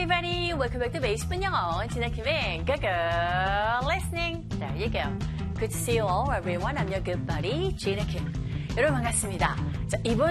everybody, welcome back to 120분 영어. 진아킴의 Good Girl Listening. There you go. Good to see you all, everyone. I'm your good buddy, Gina Kim. 여러분 반갑습니다. 자, 이번